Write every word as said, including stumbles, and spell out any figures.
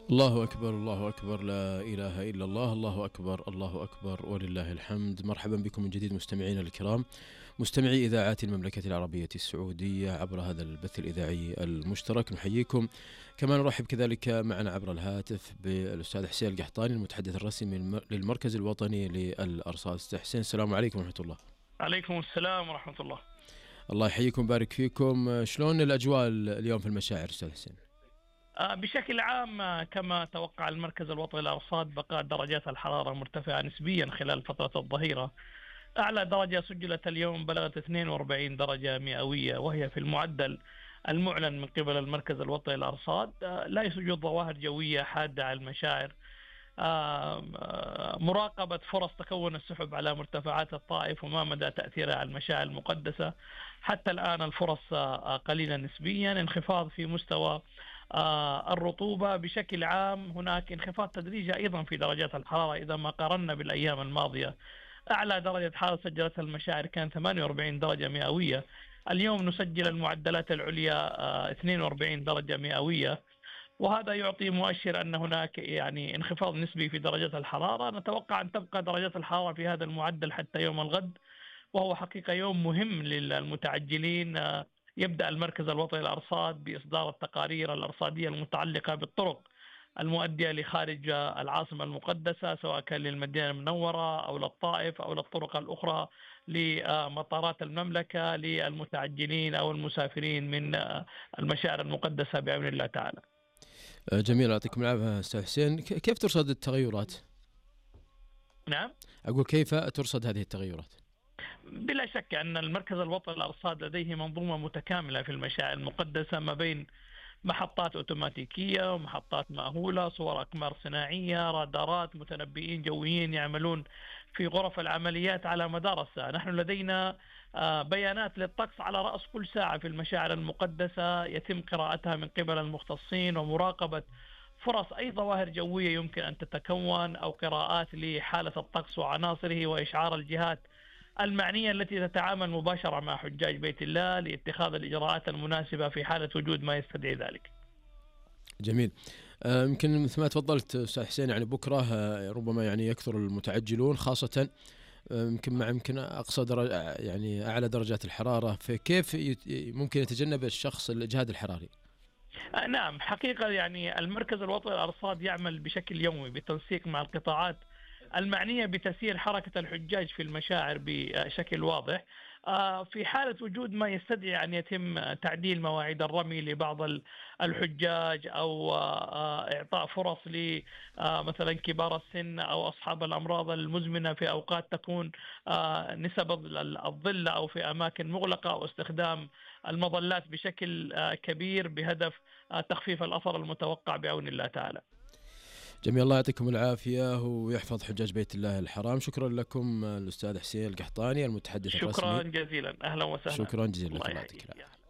الله أكبر، الله أكبر، لا إله إلا الله، الله أكبر، الله أكبر ولله الحمد. مرحبا بكم من جديد مستمعينا الكرام، مستمعي إذاعات المملكة العربية السعودية عبر هذا البث الإذاعي المشترك. نحييكم كما نرحب كذلك معنا عبر الهاتف بالأستاذ حسين القحطاني المتحدث الرسمي للمركز الوطني للأرصاد. أستاذ حسين، السلام عليكم ورحمة الله. عليكم السلام ورحمة الله. الله يحييكم ويبارك فيكم. شلون الأجواء اليوم في المشاعر أستاذ حسين؟ بشكل عام كما توقع المركز الوطني للأرصاد بقاء درجات الحرارة مرتفعة نسبيا خلال فترة الظهيرة. أعلى درجة سجلت اليوم بلغت اثنين وأربعين درجة مئوية، وهي في المعدل المعلن من قبل المركز الوطني للأرصاد. لا يوجد ظواهر جوية حادة على المشاعر. مراقبة فرص تكون السحب على مرتفعات الطائف وما مدى تأثيرها على المشاعر المقدسة. حتى الآن الفرص قليلة نسبيا. انخفاض في مستوى الرطوبة. بشكل عام هناك انخفاض تدريجي أيضا في درجات الحرارة إذا ما قارنا بالأيام الماضية. أعلى درجة حرارة سجلتها المشاعر كان ثمانية وأربعين درجة مئوية. اليوم نسجل المعدلات العليا اثنين وأربعين درجة مئوية، وهذا يعطي مؤشر أن هناك يعني انخفاض نسبي في درجات الحرارة. نتوقع أن تبقى درجات الحرارة في هذا المعدل حتى يوم الغد، وهو حقيقة يوم مهم للمتعجلين. يبدأ المركز الوطني للأرصاد بإصدار التقارير الأرصادية المتعلقة بالطرق المؤدية لخارج العاصمة المقدسة، سواء كان للمدينة المنورة أو للطائف أو للطرق الأخرى لمطارات المملكة للمتعجلين أو المسافرين من المشاعر المقدسة بأمر الله تعالى. جميل، يعطيكم العافية أستاذ حسين. كيف ترصد التغيرات؟ نعم، أقول كيف ترصد هذه التغيرات؟ بلا شك أن المركز الوطني للأرصاد لديه منظومة متكاملة في المشاعر المقدسة، ما بين محطات أوتوماتيكية ومحطات مأهولة، صور أقمار صناعية، رادارات، متنبئين جويين يعملون في غرف العمليات على مدار الساعة. نحن لدينا بيانات للطقس على رأس كل ساعة في المشاعر المقدسة، يتم قراءتها من قبل المختصين ومراقبة فرص أي ظواهر جوية يمكن أن تتكون أو قراءات لحالة الطقس وعناصره، وإشعار الجهات المعنية التي تتعامل مباشرة مع حجاج بيت الله لاتخاذ الإجراءات المناسبة في حالة وجود ما يستدعي ذلك. جميل. يمكن مثل ما تفضلت أستاذ حسين، يعني بكرة ربما يعني يكثر المتعجلون، خاصة يمكن مع يمكن أقصى درجة يعني أعلى درجات الحرارة، فكيف ممكن يتجنب الشخص الإجهاد الحراري؟ نعم، حقيقة يعني المركز الوطني للأرصاد يعمل بشكل يومي بالتنسيق مع القطاعات المعنية بتسيير حركة الحجاج في المشاعر بشكل واضح. في حالة وجود ما يستدعي أن يتم تعديل مواعيد الرمي لبعض الحجاج أو إعطاء فرص لمثلا كبار السن أو أصحاب الأمراض المزمنة في أوقات تكون نسب الظل أو في أماكن مغلقة، أو استخدام المظلات بشكل كبير بهدف تخفيف الأثر المتوقع بعون الله تعالى. جميل، الله يعطيكم العافية ويحفظ حجاج بيت الله الحرام. شكرا لكم الأستاذ حسين القحطاني المتحدث شكرا الرسمي. شكرا جزيلا، أهلا وسهلا. شكرا جزيلا لك، الله يعطيك العافية.